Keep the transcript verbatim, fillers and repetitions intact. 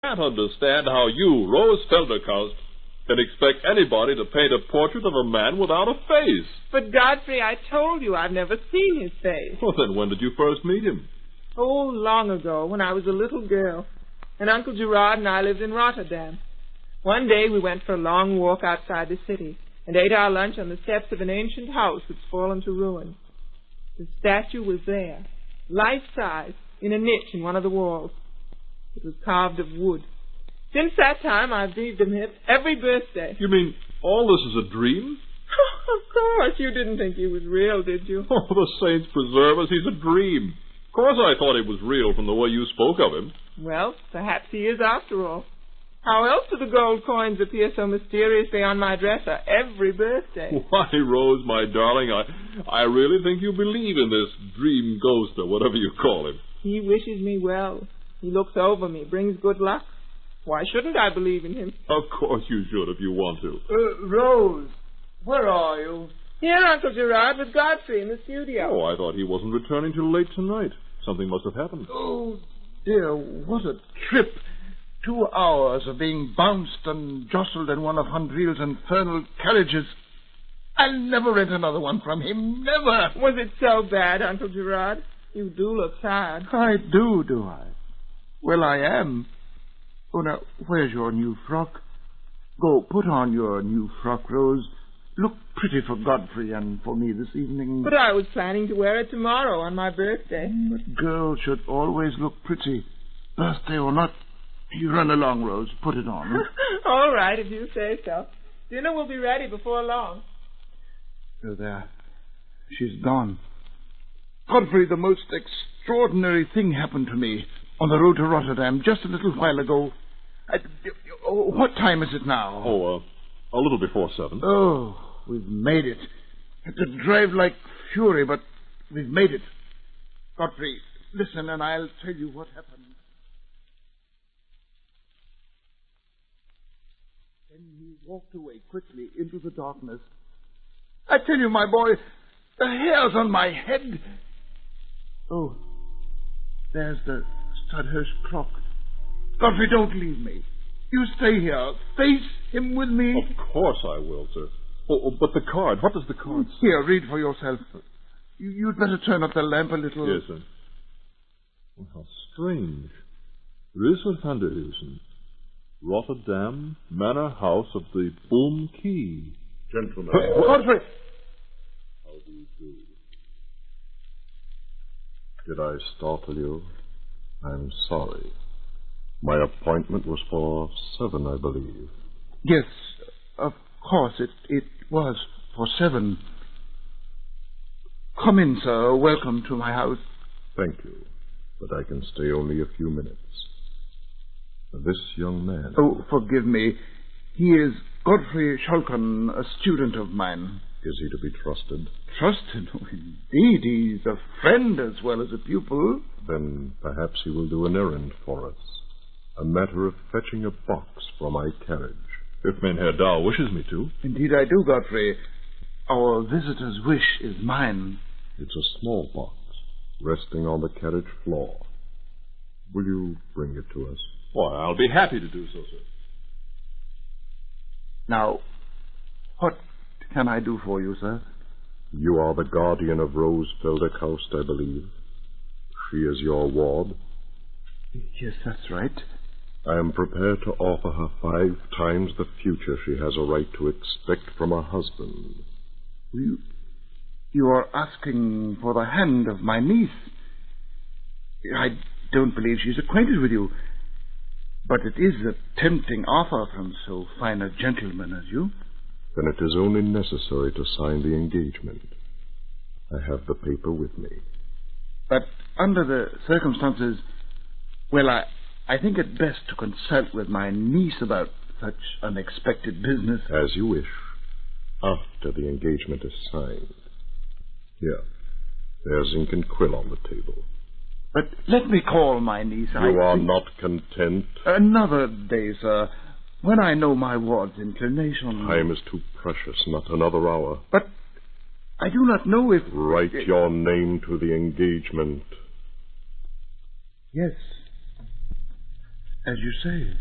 can't understand how you, Rose Felderkaust, can expect anybody to paint a portrait of a man without a face. But, Godfrey, I told you I've never seen his face. Well, then when did you first meet him? Oh, long ago, when I was a little girl. And Uncle Gerard and I lived in Rotterdam. One day we went for a long walk outside the city and ate our lunch on the steps of an ancient house that's fallen to ruin. The statue was there, life-size, in a niche in one of the walls. It was carved of wood. Since that time, I've dreamed of him every birthday. You mean all this is a dream? Of course, you didn't think he was real, did you? Oh, the saints preserve us, he's a dream. Of course I thought he was real from the way you spoke of him. Well, perhaps he is after all. How else do the gold coins appear so mysteriously on my dresser every birthday? Why, Rose, my darling, I, I really think you believe in this dream ghost or whatever you call him. He wishes me well. He looks over me, brings good luck. Why shouldn't I believe in him? Of course you should if you want to. Uh, Rose, where are you? Here, Uncle Gerard, with Godfrey in the studio. Oh, I thought he wasn't returning till late tonight. Something must have happened. Oh, dear, what a trip. Two hours of being bounced and jostled in one of Handril's infernal carriages. I'll never rent another one from him, never. Was it so bad, Uncle Gerard? You do look tired. I do, do I? Well, I am. Oh, now, where's your new frock? Go, put on your new frock, Rose. Look pretty for Godfrey and for me this evening. But I was planning to wear it tomorrow on my birthday. But girls should always look pretty, birthday or not. You run along, Rose. Put it on. All right, if you say so. Dinner will be ready before long. Oh, there. She's gone. Godfrey, the most extraordinary thing happened to me on the road to Rotterdam just a little while ago. I, oh, what time is it now? Oh, uh, a little before seven. Oh, we've made it. Had to drive like fury, but we've made it. Godfrey, listen and I'll tell you what happened. Then he walked away quickly into the darkness. I tell you, my boy, the hairs on my head. Oh, there's the Studhurst clock. Godfrey, don't leave me. You stay here. Face him with me. Of course I will, sir. Oh, oh, but the card. What does the card say? Here, read for yourself. You, you'd better turn up the lamp a little. Yes, sir. Oh, how strange. Risse van der Heusen. Rotterdam, Manor House of the Boom Key. Gentlemen. Godfrey! How do you do? Did I startle you? I'm sorry. My appointment was for seven, I believe. Yes, of course, it, it was for seven. Come in, sir. Welcome to my house. Thank you, but I can stay only a few minutes. This young man... Oh, forgive me. He is Godfrey Scholken, a student of mine. Is he to be trusted? Trusted? Oh, indeed. He's a friend as well as a pupil. Then perhaps he will do an errand for us. A matter of fetching a box for my carriage. If Mynheer Dow wishes me to. Indeed I do, Godfrey. Our visitor's wish is mine. It's a small box, resting on the carriage floor. Will you bring it to us? Why, I'll be happy to do so, sir. Now, what can I do for you, sir? You are the guardian of Rose Felderkaust, I believe. She is your ward. Yes, that's right. I am prepared to offer her five times the future she has a right to expect from a husband. You, you are asking for the hand of my niece. I don't believe she's acquainted with you. But it is a tempting offer from so fine a gentleman as you. Then it is only necessary to sign the engagement. I have the paper with me. But under the circumstances, well, I, I think it best to consult with my niece about such unexpected business. As you wish, after the engagement is signed. Here, there's ink and quill on the table. But let me call my niece. You I are think... not content? Another day, sir, when I know my ward's inclination. Time is too precious, not another hour. But I do not know if... Write your name to the engagement. Yes. As you say.